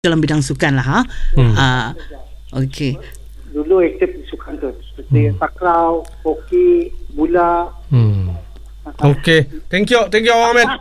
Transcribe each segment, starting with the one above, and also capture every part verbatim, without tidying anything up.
dalam bidang sukan lah ha. Hmm. Uh, Okey. Dulu aktif di sukan tu seperti hmm. takraw, hoki, bola. Hmm. Okey. Thank you. Thank you Abang Ahmed.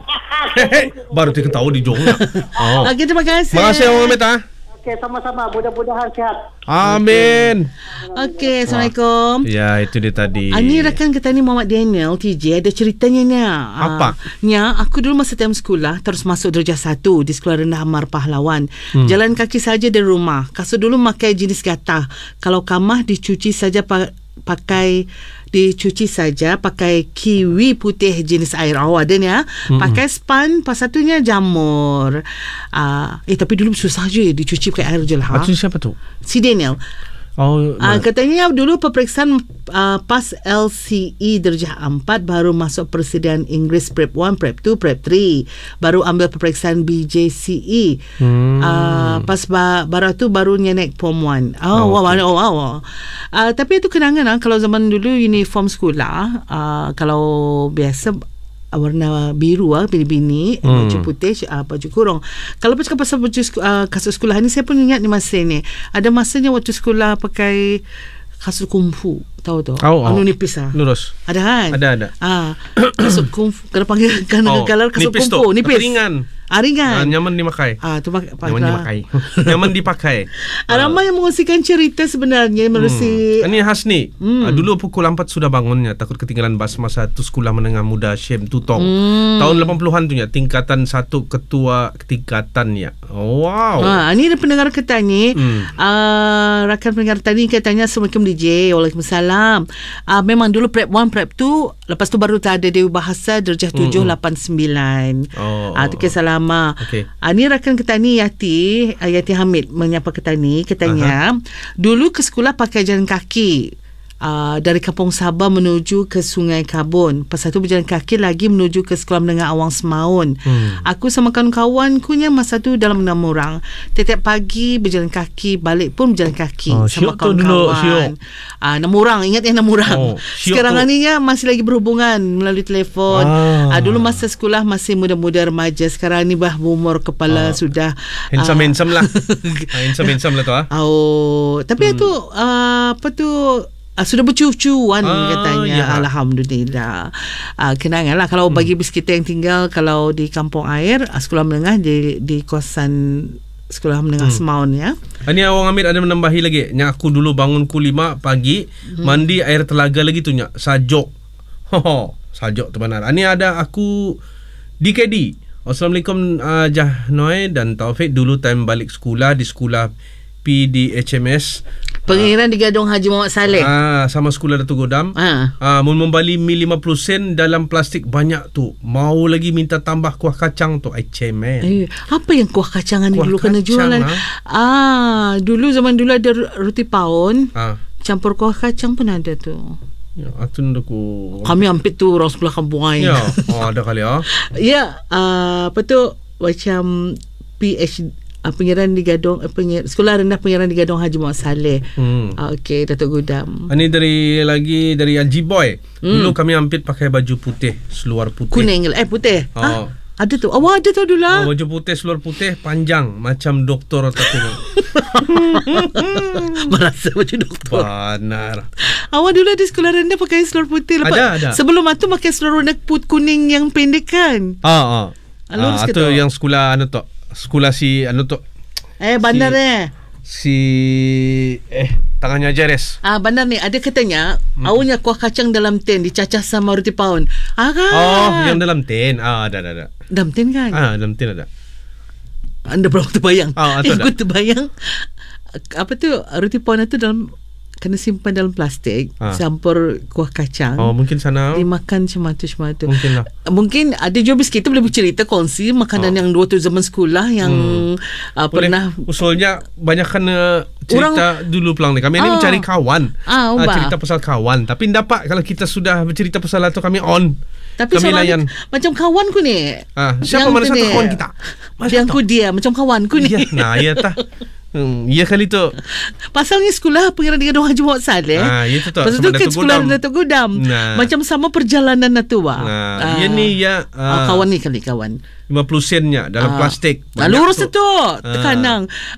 Baru kita tahu di Jong. Oh. Okey, terima kasih. Terima kasih Abang Ahmed ah. Okey, sama-sama. Mudah-mudahan sihat. Amin. Okey, Assalamualaikum. Ya, itu dia tadi. Ini rakan kita ni Muhammad Daniel T J ada ceritanya ni. Apa? Uh, Nya, aku dulu masa time sekolah terus masuk darjah satu di Sekolah Rendah Amar Pahlawan. Hmm. Jalan kaki saja dari rumah. Kasut dulu pakai jenis gatah. Kalau kamah dicuci saja pa- pakai dicuci saja pakai kiwi putih jenis air. Oh, ada ni ya. Hmm. Pakai span, pas satunya jamur. Uh, eh tapi dulu susah je dicuci pakai air je lah. Ha? Siapa tu? Si Daniel. Oh, uh, katanya dulu peperiksaan uh, PAS L C E darjah empat, baru masuk persediaan Inggeris Prep one, Prep two, Prep three, baru ambil peperiksaan B J C E. hmm. uh, Pas ba- baru tu baru naik Form one. Oh, oh, wow, okay. oh wow, wow. Uh, tapi itu kenangan lah. Kalau zaman dulu uniform sekolah, uh, kalau biasa warna biru ah, bini-bini, hmm. baju putih, uh, baju kurung. Kalau bercakap pasal baju uh, kasut sekolah ni, saya pun ingat ni masa ni. Ada masanya waktu sekolah pakai kasut kungfu, tahu tu? Oh, anu oh. nipis ah. Lurus. Ada kan? Ada ada. Ah, kasut kungfu. Kena panggil kan oh, kalau kasut nipis kungfu, tu, nipis. Ringan. Ah, ringan. Ah, nyaman dipakai. Ah, tu pakai. Nyaman dipakai. Nyaman dipakai. Ah, ramai yang mengungsikan cerita sebenarnya melalui. Hmm. Ini Hasni. Hmm. Ah, dulu pukul empat sudah bangunnya, takut ketinggalan bas masa tu sekolah menengah muda Syem Tutong. Hmm. Tahun lapan puluhan tu nya, tingkatan satu ketua tingkatannya. Oh, wow. Ah, ini ada pendengar kita ni. Hmm. Ah, rakan pendengar tadi katanya Assalamualaikum D J. Waalaikumsalam. Ah, memang dulu Prep one, Prep two, lepas tu baru tak ada Dewi Bahasa darjah tujuh, lapan, sembilan. Oh. Ah, tu kisah lama. Okay. Ah, ni rakan kita ni Yati, Yati Hamid menyapa kita ni, katanya uh-huh. dulu ke sekolah pakai jalan kaki. Uh, dari Kampung Sabah menuju ke Sungai Kabun. Lepas tu berjalan kaki lagi menuju ke Sekolah Menengah Awang Semaun. Hmm. Aku sama kawan-kawanku yang masa tu dalam enam orang. Tiap pagi berjalan kaki, balik pun berjalan kaki oh, sama kawan-kawan. Uh, enam orang, ingat ya enam orang. Oh, sekarang ni ya masih lagi berhubungan melalui telefon. Ah. Uh, dulu masa sekolah masih muda-muda remaja. Sekarang ni bah berumur kepala ah. sudah handsome-handsome uh, lah. Handsome-handsome lah tu ah. Oh, tapi hmm. itu uh, apa tu? Uh, sudah bercucuan ah, katanya. Ya. Alhamdulillah. Uh, kenangan lah. Kalau hmm. bagi kita yang tinggal kalau di kampung air, uh, sekolah menengah di, di kawasan sekolah menengah hmm. Semaun ya. Ini Awang Amir ada menambahi lagi. Yang aku dulu bangun pukul lima pagi, hmm. mandi air telaga lagi tu nyak. Sajok. Hoho, sajok tu benar. Ini ada aku D K D. Assalamualaikum uh, Jahnoy dan Taufik. Dulu time balik sekolah di sekolah P D H M S Pengiran uh, di Gadong Haji Muhammad Saleh. Ah, sama sekolah Datuk Godam. Ah, uh, mun membali mi lima puluh sen dalam plastik banyak tu. Mau lagi minta tambah kuah kacang tu. Ai cemen. Eh, apa yang kuah kacangan kuah dulu kena jualan? Ha? Ah, dulu zaman dulu ada roti paun. Ah. Campur kuah kacang pun ada tu. Ya, atun aku. Kami hampir tu orang sebelah kampung air. Ya, oh, ada kali ah. Ya, uh, apa tu macam P H D Uh, penyiaran di Gadong uh, penyir, Sekolah Rendah Penyiaran di Gadong Haji Muhammad Saleh. Hmm. Uh, Okey, Datuk Godam. Ini dari lagi dari Haji Boy. Hmm. Dulu kami hampir pakai baju putih, seluar putih. Kuning eh putih. Oh. Ha? Ada tu. Oh, ada tu dulu. Oh, baju putih, seluar putih panjang macam doktor atau tu. Merasa macam doktor. Benar. Awak dulu di sekolah rendah pakai seluar putih. Lepas, ada, ada. Sebelum itu pakai seluar warna putih kuning yang pendek kan? Ah, ah. Ah, atau yang sekolah anu tu. Sekolah si anu tu eh bandar si, eh si eh tangannya Jeres. Ah bandar ni ada katanya hmm. awalnya kuah kacang dalam tin dicacah sama roti paun. Ah kan? Oh, yang dalam tin. Ah ada ada ada. Dalam tin kan? Ah dalam tin ada. Anda berapa terbayang? Ah, eh, aku terbayang apa tu roti paun itu dalam kena simpan dalam plastik, ha. Campur kuah kacang. Oh, mungkin sana dimakan semata-semata. Mungkin lah. Mungkin ada juga kita boleh bercerita kongsi makanan oh. yang dua tu zaman sekolah yang hmm. uh, pernah. Usulnya banyak kan uh, cerita orang, dulu pelang ni. Kami ah, ni mencari kawan. Ah, uh, cerita pasal kawan. Tapi dapat kalau kita sudah bercerita pasal itu kami on. Tapi kami layan. Macam kawanku ni. Ah, siapa mana satu kawan kita? Yang ku dia macam kawanku ni. Ya, nah, ya tah. Hmm, ya kali tu. Pasalnya sekolah Pengiran di Gadong Haji Muhammad Saleh. Ah, itu tu. Pasal tu kan sekolah Datuk Godam. Nah. Macam sama perjalanan tu bah. Nah, ah. ya ni ya ah, kawan ni kali kawan. lima puluh sennya dalam ah. plastik. Nah, lurus tu. Tekanang.